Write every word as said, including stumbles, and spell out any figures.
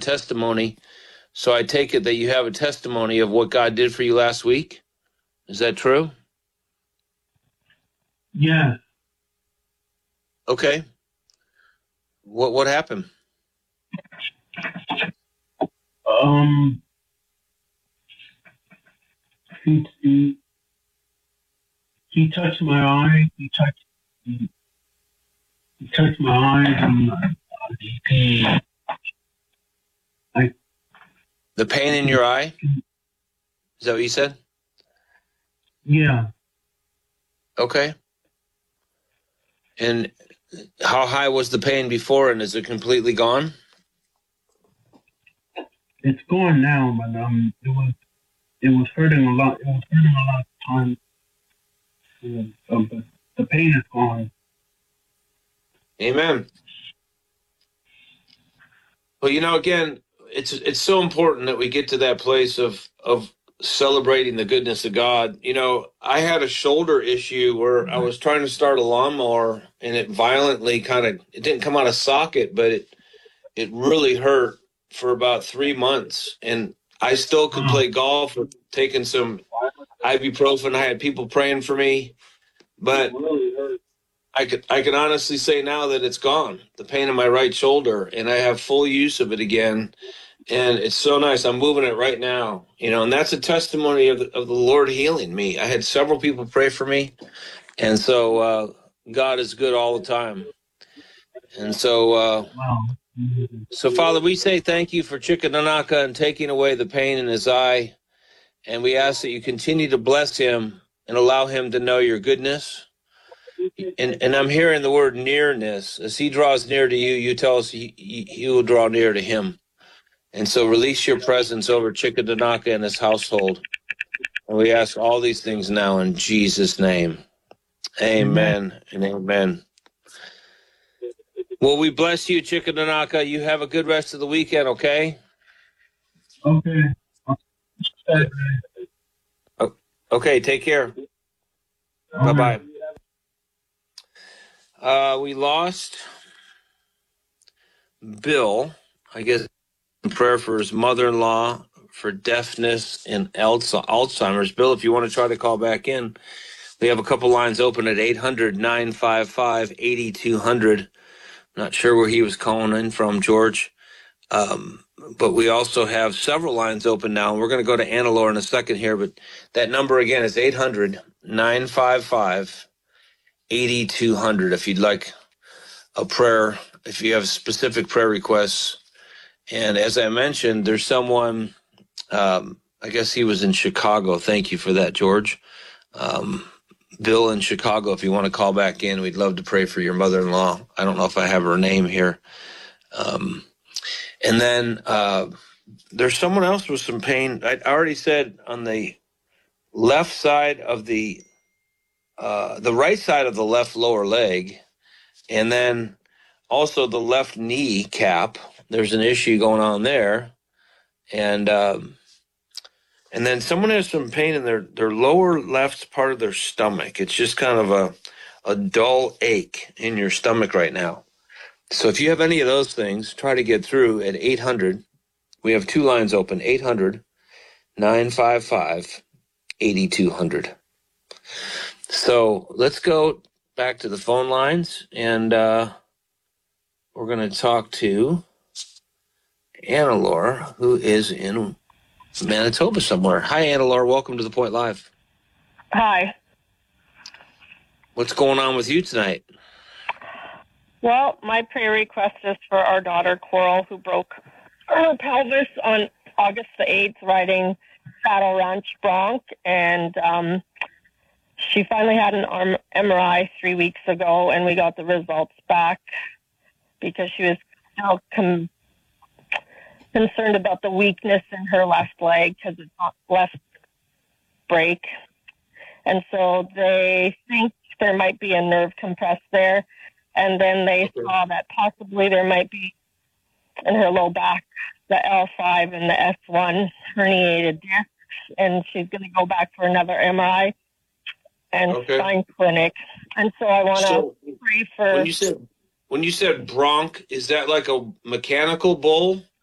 testimony. So I take it that you have a testimony of what God did for you last week. Is that true? Yeah. Okay. What what happened? Um, he, he, he touched my eye. He touched he, he touched my eyes and uh, he, I, The pain in your eye? Is that what you said? Yeah. Okay. And how high was the pain before, and is it completely gone? It's gone now, but um, it was it was hurting a lot. It was hurting a lot of times. Yeah, um, but the pain is gone. Amen. Well, you know, again, it's it's so important that we get to that place of of celebrating the goodness of God. You know, I had a shoulder issue where I was trying to start a lawnmower, and it violently kind of it didn't come out of socket, but it it really hurt for about three months, and I still could play golf with taking some ibuprofen. I had people praying for me, but I could I can honestly say now that it's gone, the pain in my right shoulder, and I have full use of it again. And it's so nice. I'm moving it right now, you know, and that's a testimony of the, of the Lord healing me. I had several people pray for me, and so uh, God is good all the time. And so, uh, so Father, we say thank you for Chickadanaka and taking away the pain in his eye, and we ask that you continue to bless him and allow him to know your goodness. And and I'm hearing the word nearness. As he draws near to you, you tell us he, he, he will draw near to him. And so release your presence over Chickadanaka and his household. And we ask all these things now in Jesus' name. Amen, amen. And amen. Well, we bless you, Chickadanaka. You have a good rest of the weekend, okay? Okay. Okay, take care. Okay. Bye-bye. Uh, we lost Bill, I guess, in prayer for his mother-in-law for deafness and Alzheimer's. Bill, if you want to try to call back in, we have a couple lines open at eight hundred, nine five five, eight two zero zero. Not sure where he was calling in from, George. Um, but we also have several lines open now. We're going to go to Annalore in a second here, but that number again is eight hundred, nine five five, eight two zero zero if you'd like a prayer, if you have specific prayer requests. And as I mentioned, there's someone, um, I guess he was in Chicago. Thank you for that, George. Um, Bill in Chicago, if you want to call back in, we'd love to pray for your mother-in-law. I don't know if I have her name here. Um, and then uh, there's someone else with some pain. I already said on the left side of the, uh, the right side of the left lower leg, and then also the left knee cap. There's an issue going on there. And um, and then someone has some pain in their, their lower left part of their stomach. It's just kind of a, a dull ache in your stomach right now. So if you have any of those things, try to get through at eight hundred. We have two lines open, eight hundred, nine five five, eight two zero zero. So let's go back to the phone lines, and uh, we're going to talk to Annalore, who is in Manitoba somewhere. Hi, Annalore. Welcome to The Point Live. Hi. What's going on with you tonight? Well, my prayer request is for our daughter, Coral, who broke her pelvis on August the eighth riding Saddle Ranch Bronc, and um, she finally had an arm M R I three weeks ago, and we got the results back because she was still com- concerned about the weakness in her left leg because it's not left break. And so they think there might be a nerve compressed there. And then they okay. saw that possibly there might be in her low back the L five and the S one herniated discs. And she's going to go back for another M R I and okay. spine clinic. And so I want to so, pray for... When you said when you said bronc, is that like a mechanical bull?